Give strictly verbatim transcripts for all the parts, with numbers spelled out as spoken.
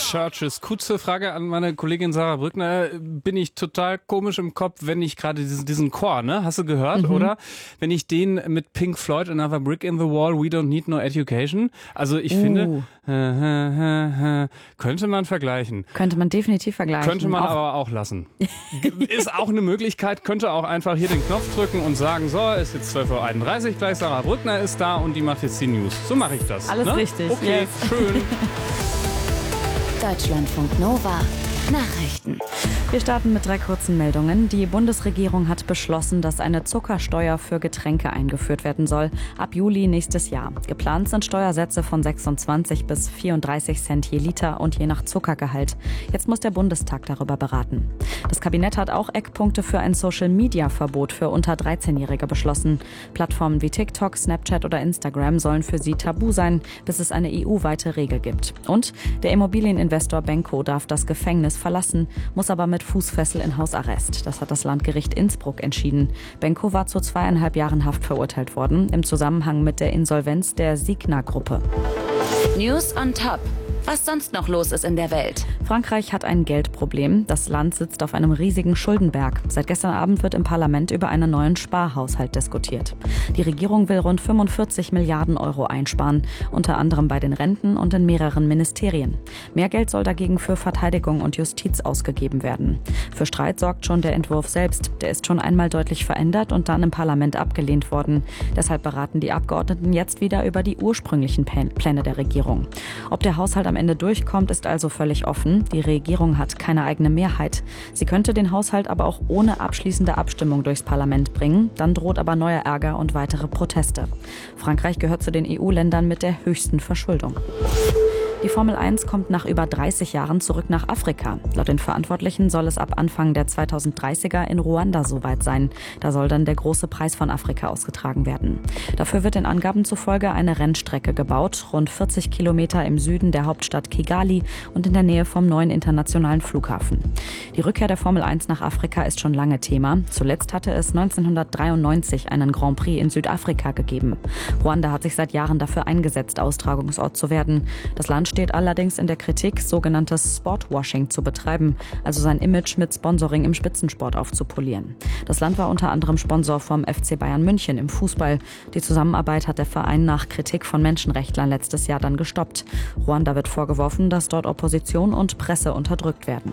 Churches. Kurze Frage an meine Kollegin Sarah Brückner. Bin ich total komisch im Kopf, wenn ich gerade diesen, diesen Chor, ne? Hast du gehört, mhm. oder? Wenn ich den mit Pink Floyd, Another Brick in the Wall, We Don't Need No Education. Also ich uh. finde, äh, äh, äh, könnte man vergleichen. Könnte man definitiv vergleichen. Könnte man auch. aber auch lassen. Ist auch eine Möglichkeit. Könnte auch einfach hier den Knopf drücken und sagen, so, ist jetzt zwölf Uhr einunddreißig, gleich Sarah Brückner ist da und die macht jetzt die News. So mache ich das. Alles ne? richtig. Okay, yes. schön. Deutschlandfunk Nova Nachrichten. Wir starten mit drei kurzen Meldungen. Die Bundesregierung hat beschlossen, dass eine Zuckersteuer für Getränke eingeführt werden soll, ab Juli nächstes Jahr. Geplant sind Steuersätze von sechsundzwanzig bis vierunddreißig Cent je Liter und je nach Zuckergehalt. Jetzt muss der Bundestag darüber beraten. Das Kabinett hat auch Eckpunkte für ein Social-Media-Verbot für unter dreizehnjährige beschlossen. Plattformen wie TikTok, Snapchat oder Instagram sollen für sie tabu sein, bis es eine E U-weite Regel gibt. Und der Immobilieninvestor Benko darf das Gefängnis verlassen, muss aber mit Fußfessel in Hausarrest. Das hat das Landgericht Innsbruck entschieden. Benko war zu zweieinhalb Jahren Haft verurteilt worden, im Zusammenhang mit der Insolvenz der Signa-Gruppe. News on Top. Was sonst noch los ist in der Welt. Frankreich hat ein Geldproblem. Das Land sitzt auf einem riesigen Schuldenberg. Seit gestern Abend wird im Parlament über einen neuen Sparhaushalt diskutiert. Die Regierung will rund fünfundvierzig Milliarden Euro einsparen, unter anderem bei den Renten und in mehreren Ministerien. Mehr Geld soll dagegen für Verteidigung und Justiz ausgegeben werden. Für Streit sorgt schon der Entwurf selbst. Der ist schon einmal deutlich verändert und dann im Parlament abgelehnt worden. Deshalb beraten die Abgeordneten jetzt wieder über die ursprünglichen Pläne der Regierung. Ob der Haushalt am Ende durchkommt, ist also völlig offen. Die Regierung hat keine eigene Mehrheit. Sie könnte den Haushalt aber auch ohne abschließende Abstimmung durchs Parlament bringen. Dann droht aber neuer Ärger und weitere Proteste. Frankreich gehört zu den E U-Ländern mit der höchsten Verschuldung. Die Formel eins kommt nach über dreißig Jahren zurück nach Afrika. Laut den Verantwortlichen soll es ab Anfang der zweitausenddreißiger in Ruanda soweit sein. Da soll dann der große Preis von Afrika ausgetragen werden. Dafür wird den Angaben zufolge eine Rennstrecke gebaut, rund vierzig Kilometer im Süden der Hauptstadt Kigali und in der Nähe vom neuen internationalen Flughafen. Die Rückkehr der Formel eins nach Afrika ist schon lange Thema. Zuletzt hatte es neunzehnhundertdreiundneunzig einen Grand Prix in Südafrika gegeben. Ruanda hat sich seit Jahren dafür eingesetzt, Austragungsort zu werden. Das Land steht allerdings in der Kritik, sogenanntes Sportwashing zu betreiben, also sein Image mit Sponsoring im Spitzensport aufzupolieren. Das Land war unter anderem Sponsor vom F C Bayern München im Fußball. Die Zusammenarbeit hat der Verein nach Kritik von Menschenrechtlern letztes Jahr dann gestoppt. Ruanda wird vorgeworfen, dass dort Opposition und Presse unterdrückt werden.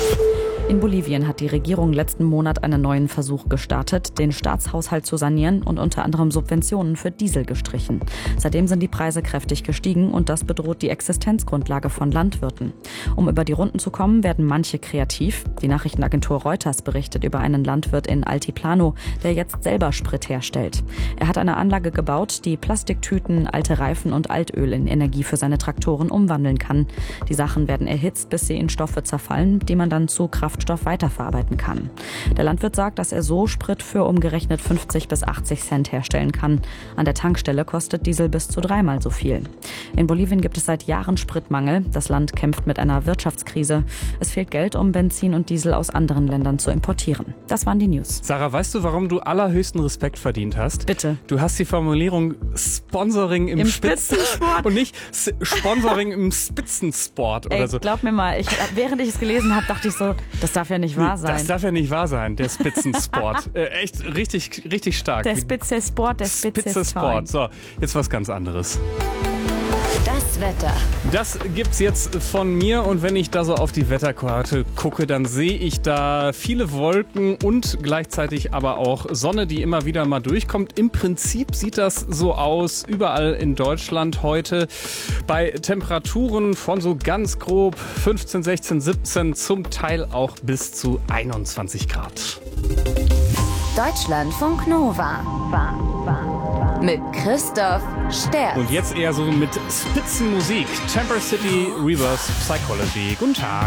In Bolivien hat die Regierung letzten Monat einen neuen Versuch gestartet, den Staatshaushalt zu sanieren und unter anderem Subventionen für Diesel gestrichen. Seitdem sind die Preise kräftig gestiegen und das bedroht die Existenzgrundlage von Landwirten. Um über die Runden zu kommen, werden manche kreativ. Die Nachrichtenagentur Reuters berichtet über einen Landwirt in Altiplano, der jetzt selber Sprit herstellt. Er hat eine Anlage gebaut, die Plastiktüten, alte Reifen und Altöl in Energie für seine Traktoren umwandeln kann. Die Sachen werden erhitzt, bis sie in Stoffe zerfallen, die man dann zu Kraft Kraftstoff weiterverarbeiten kann. Der Landwirt sagt, dass er so Sprit für umgerechnet fünfzig bis achtzig Cent herstellen kann. An der Tankstelle kostet Diesel bis zu dreimal so viel. In Bolivien gibt es seit Jahren Spritmangel. Das Land kämpft mit einer Wirtschaftskrise. Es fehlt Geld, um Benzin und Diesel aus anderen Ländern zu importieren. Das waren die News. Sarah, weißt du, warum du allerhöchsten Respekt verdient hast? Bitte. Du hast die Formulierung Sponsoring im, Im Spitzen- Spitzensport und nicht S- Sponsoring im Spitzensport oder Ey, so. glaub mir mal, ich, während ich es gelesen habe, dachte ich so, das darf ja nicht wahr sein. Das darf ja nicht wahr sein, der Spitzensport. äh, echt richtig, richtig stark. Der Spitzensport, der Spitzensport. Spitzensport. So, jetzt was ganz anderes. Das Wetter. Das gibt's jetzt von mir und wenn ich da so auf die Wetterkarte gucke, dann sehe ich da viele Wolken und gleichzeitig aber auch Sonne, die immer wieder mal durchkommt. Im Prinzip sieht das so aus überall in Deutschland heute bei Temperaturen von so ganz grob fünfzehn, sechzehn, siebzehn, zum Teil auch bis zu einundzwanzig Grad. Deutschlandfunk Nova. Mit Christoph Sterz. Und jetzt eher so mit Spitzenmusik. Temper City Reverse Psychology. Guten Tag.